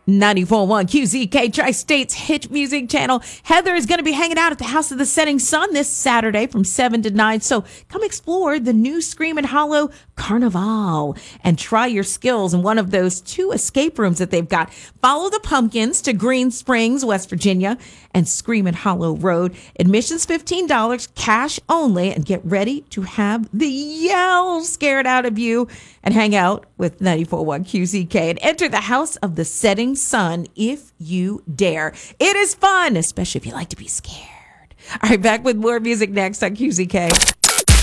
94.1 QZK, Tri-State's hit music channel. Heather is going to be hanging out at the House of the Setting Sun this Saturday from 7 to 9. So come explore the new Screamin' Hollow Carnival and try your skills in one of those 2 escape rooms that they've got. Follow the Pumpkins to Green Springs, West Virginia, and Screamin' Hollow Road. Admission's $15, cash only, and get ready to have the yell scared out of you and hang out with 94.1 QZK and enter the House of the Setting Sun if you dare. It is fun, especially if you like to be scared. All right, back with more music next on QZK.